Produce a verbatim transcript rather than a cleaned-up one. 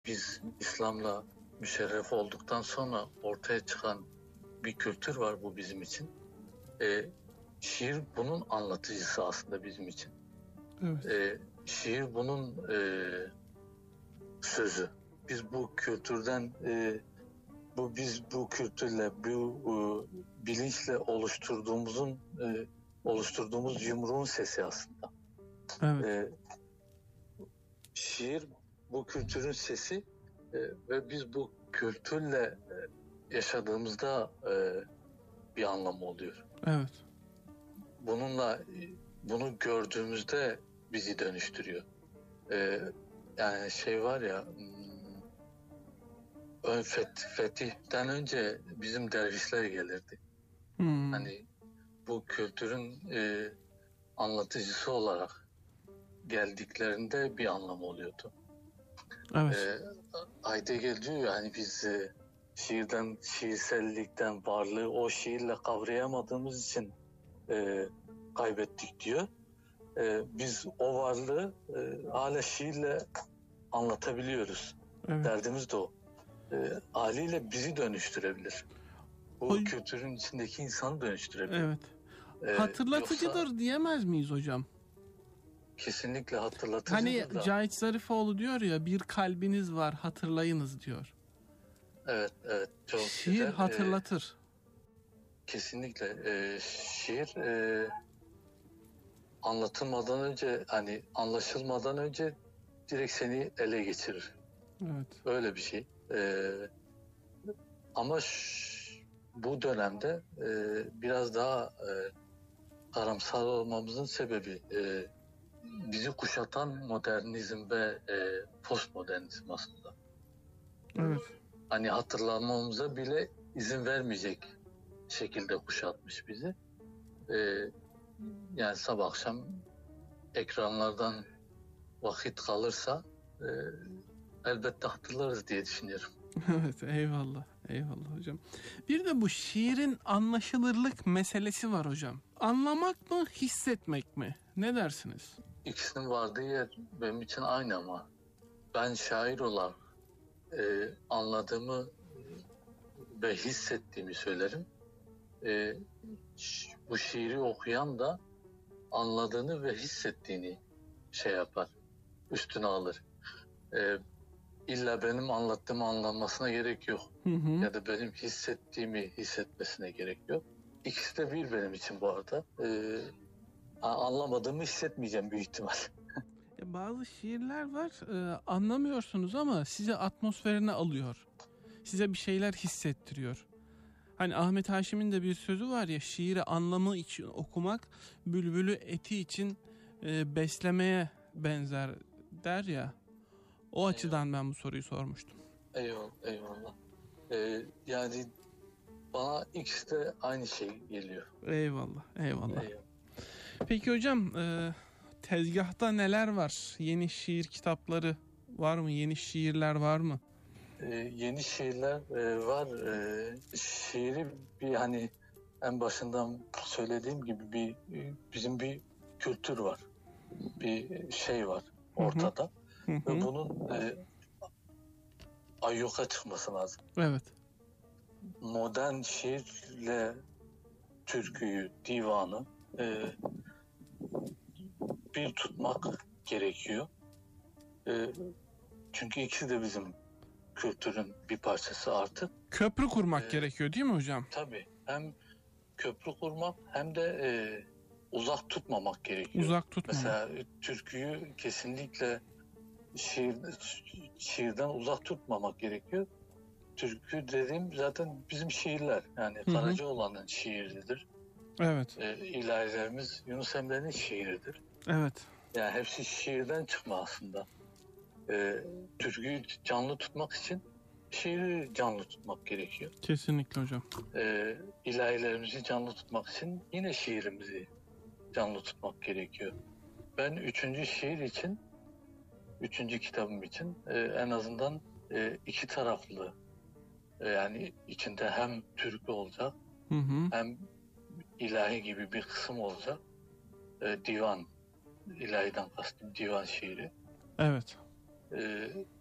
biz İslam'la müşerref olduktan sonra ortaya çıkan bir kültür var bu bizim için. E, şiir bunun anlatıcısı aslında bizim için. Evet. E, şiir bunun e, sözü. Biz bu kültürden, e, bu biz bu kültürle, bu e, bilinçle oluşturduğumuzun, e, oluşturduğumuz yumruğun sesi aslında. Evet. E, şiir bu kültürün sesi e, ve biz bu kültürle e, yaşadığımızda e, bir anlamı oluyor. Evet. Bununla bunu gördüğümüzde bizi dönüştürüyor. E, yani şey var ya, ön feth, fetihten önce bizim dervişler gelirdi. Hmm. Hani bu kültürün e, anlatıcısı olarak geldiklerinde bir anlam oluyordu. Evet. E, Heidegger diyor ya, hani biz e, şiirden, şiirsellikten, varlığı o şiirle kavrayamadığımız için e, kaybettik diyor. E, biz o varlığı e, hala şiirle anlatabiliyoruz. Evet. Derdimiz de o. E, haliyle bizi dönüştürebilir. Bu Hoy- kültürün içindeki insanı dönüştürebilir. Evet. E, Hatırlatıcıdır yoksa diyemez miyiz hocam? kesinlikle hatırlatıcıdır Hani da. Cahit Zarifoğlu diyor ya, bir kalbiniz var, hatırlayınız diyor. Evet, evet. Çok Şiir güzel. hatırlatır. E, kesinlikle. E, şiir e, anlatılmadan önce, hani anlaşılmadan önce direkt seni ele geçirir. Evet. Öyle bir şey. E, ama ş- bu dönemde e, biraz daha e, karamsar olmamızın sebebi e, bizi kuşatan modernizm ve e, postmodernizm aslında. Evet. Hani hatırlamamıza bile izin vermeyecek şekilde kuşatmış bizi. E, yani sabah akşam ekranlardan vakit kalırsa e, elbette hatırlarız diye düşünüyorum. Evet, eyvallah. Eyvallah hocam. Bir de bu şiirin anlaşılırlık meselesi var hocam. Anlamak mı, hissetmek mi? Ne dersiniz? İkisinin vardığı yer benim için aynı ama ben şair olarak e, anladığımı ve hissettiğimi söylerim. E, ş- bu şiiri okuyan da anladığını ve hissettiğini şey yapar, üstüne alır. E, illa benim anlattığımı anlamasına gerek yok. Hı hı. Ya da benim hissettiğimi hissetmesine gerek yok. İkisi de bir benim için bu arada. E, anlamadığımı hissetmeyeceğim büyük ihtimal. Ya bazı şiirler var, e, anlamıyorsunuz ama size atmosferine alıyor. Size bir şeyler hissettiriyor. Hani Ahmet Haşim'in de bir sözü var ya, şiiri anlamı için okumak bülbülü eti için e, beslemeye benzer der ya. O açıdan ben bu soruyu sormuştum. Eyvallah, eyvallah. Ee, yani bana ikisi de aynı şey geliyor. Eyvallah, eyvallah. Eyvallah. Peki hocam, e, tezgahta neler var? Yeni şiir kitapları var mı? Yeni şiirler var mı? Ee, yeni şiirler e, var. Ee, şiiri bir, hani en başından söylediğim gibi bir bizim bir kültür var. Bir şey var ortada. Hı hı. Ve bunun e, ayyuka çıkması lazım. Evet. Modern şiirle türküyü, divanı e, bir tutmak gerekiyor. E, çünkü ikisi de bizim kültürün bir parçası artık. Köprü kurmak Ee, gerekiyor değil mi hocam? Tabii. Hem köprü kurmak hem de e, uzak tutmamak gerekiyor. Uzak tutmamak. Mesela türküyü kesinlikle şiir, şiirden uzak tutmamak gerekiyor. Türkü dediğim zaten bizim şiirler. Yani Hı hı. Karacaoğlan'ın şiiridir. Evet. E, ilahilerimiz Yunus Emre'nin şiiridir. Evet. Yani hepsi şiirden çıkma aslında. E, türküyü canlı tutmak için şiiri canlı tutmak gerekiyor. Kesinlikle hocam. E, ilahilerimizi canlı tutmak için yine şiirimizi canlı tutmak gerekiyor. Ben üçüncü şiir için, üçüncü kitabım için e, en azından e, iki taraflı, e, yani içinde hem türkü olacak, Hı hı. hem ilahi gibi bir kısım olacak. E, divan, ilahiden kastım divan şiiri. Evet. E,